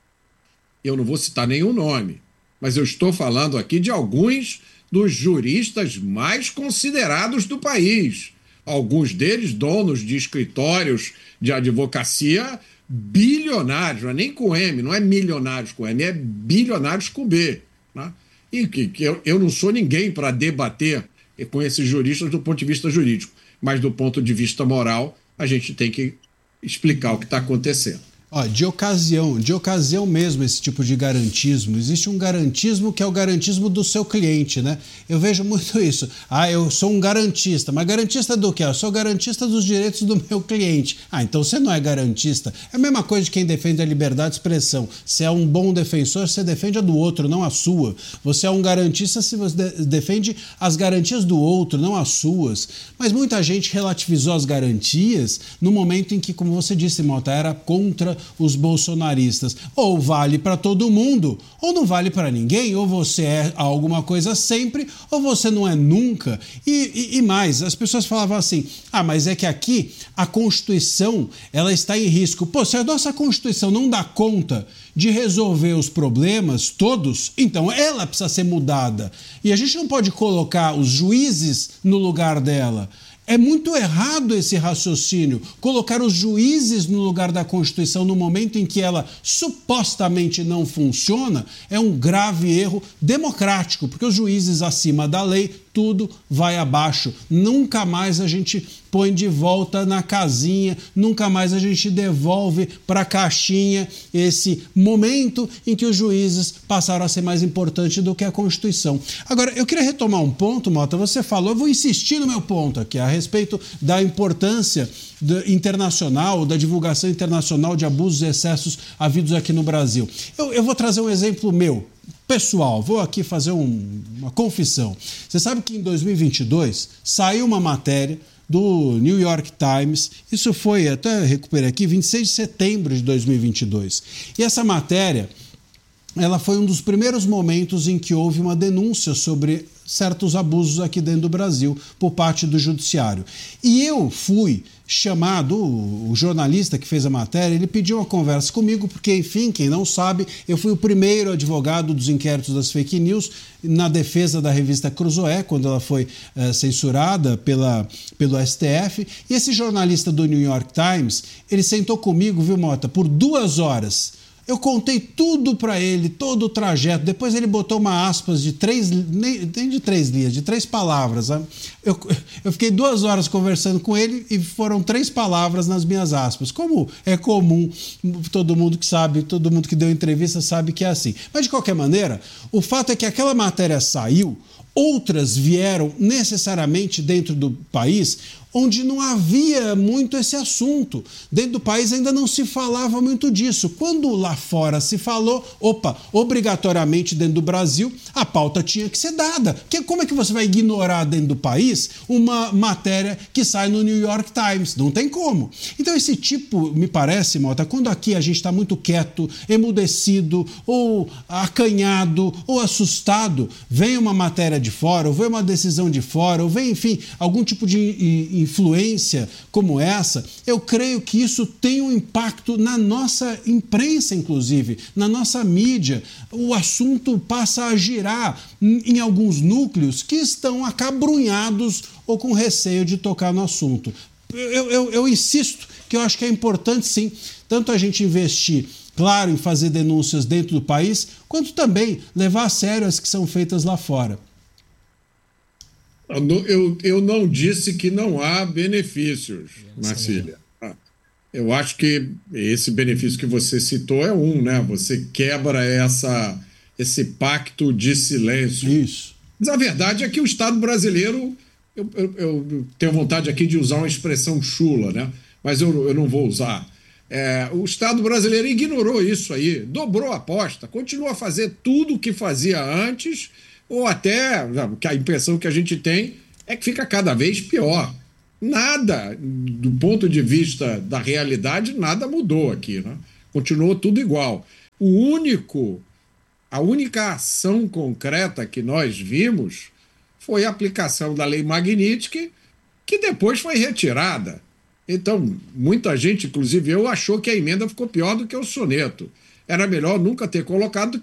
eu não vou citar nenhum nome, mas eu estou falando aqui de alguns dos juristas mais considerados do país. Alguns deles donos de escritórios de advocacia bilionários, não é nem com M, não é milionários com M, é bilionários com B. Né? E que, que eu, eu não sou ninguém para debater com esses juristas do ponto de vista jurídico, mas do ponto de vista moral, a gente tem que explicar o que está acontecendo. Ó, de ocasião, de ocasião mesmo esse tipo de garantismo. Existe um garantismo que é o garantismo do seu cliente, né? Eu vejo muito isso. Ah, eu sou um garantista. Mas garantista do quê? Eu sou garantista dos direitos do meu cliente. Ah, então você não é garantista. É a mesma coisa de quem defende a liberdade de expressão. Se é um bom defensor, você defende a do outro, não a sua. Você é um garantista se você defende as garantias do outro, não as suas. Mas muita gente relativizou as garantias no momento em que, como você disse, Mota, era contra os bolsonaristas. Ou vale para todo mundo, ou não vale para ninguém, ou você é alguma coisa sempre, ou você não é nunca. E, e, e mais, as pessoas falavam assim, ah, mas é que aqui a Constituição ela está em risco. Pô, se a nossa Constituição não dá conta de resolver os problemas todos, então ela precisa ser mudada. E a gente não pode colocar os juízes no lugar dela. É muito errado esse raciocínio, colocar os juízes no lugar da Constituição no momento em que ela supostamente não funciona, é um grave erro democrático, porque os juízes acima da lei, tudo vai abaixo. Nunca mais a gente põe de volta na casinha, nunca mais a gente devolve para a caixinha esse momento em que os juízes passaram a ser mais importantes do que a Constituição. Agora, eu queria retomar um ponto, Mota, você falou, eu vou insistir no meu ponto aqui, a respeito da importância do, internacional, da divulgação internacional de abusos e excessos havidos aqui no Brasil. Eu, eu vou trazer um exemplo meu, pessoal, vou aqui fazer um, uma confissão. Você sabe que em dois mil e vinte e dois saiu uma matéria do New York Times, isso foi, até recuperei aqui, vinte e seis de setembro de dois mil e vinte e dois. E essa matéria, ela foi um dos primeiros momentos em que houve uma denúncia sobre certos abusos aqui dentro do Brasil por parte do judiciário. E eu fui chamado, o jornalista que fez a matéria, ele pediu uma conversa comigo, porque, enfim, quem não sabe, eu fui o primeiro advogado dos inquéritos das fake news na defesa da revista Cruzoé, quando ela foi eh, censurada pela, pelo S T F. E esse jornalista do New York Times, ele sentou comigo, viu, Mota, por duas horas. Eu contei tudo para ele, todo o trajeto. Depois ele botou uma aspas de três, nem de três linhas, de três palavras. Eu, eu fiquei duas horas conversando com ele e foram três palavras nas minhas aspas. Como é comum, todo mundo que sabe, todo mundo que deu entrevista sabe que é assim. Mas de qualquer maneira, o fato é que aquela matéria saiu, outras vieram necessariamente dentro do país, onde não havia muito esse assunto. Dentro do país ainda não se falava muito disso. Quando lá fora se falou, opa, obrigatoriamente dentro do Brasil, a pauta tinha que ser dada. Porque como é que você vai ignorar dentro do país uma matéria que sai no New York Times? Não tem como. Então esse tipo, me parece, Mota, quando aqui a gente está muito quieto, emudecido, ou acanhado, ou assustado, vem uma matéria de fora, ou vem uma decisão de fora, ou vem, enfim, algum tipo de influência como essa, eu creio que isso tem um impacto na nossa imprensa, inclusive, na nossa mídia. O assunto passa a girar em alguns núcleos que estão acabrunhados ou com receio de tocar no assunto. Eu, eu, eu insisto que eu acho que é importante, sim, tanto a gente investir, claro, em fazer denúncias dentro do país, quanto também levar a sério as que são feitas lá fora. Eu, eu não disse que não há benefícios, Marcília. Eu acho que esse benefício que você citou é um, né? Você quebra essa, esse pacto de silêncio. Isso. Mas a verdade é que o Estado brasileiro, eu, eu, eu tenho vontade aqui de usar uma expressão chula, né? Mas eu, eu não vou usar. É, o Estado brasileiro ignorou isso aí, dobrou a aposta, continua a fazer tudo o que fazia antes, ou até, que a impressão que a gente tem é que fica cada vez pior. Nada, do ponto de vista da realidade, nada mudou aqui, né? Continuou tudo igual. O único, a única ação concreta que nós vimos foi a aplicação da Lei Magnitsky, que depois foi retirada. Então, muita gente, inclusive eu, achou que a emenda ficou pior do que o soneto. Era melhor nunca ter colocado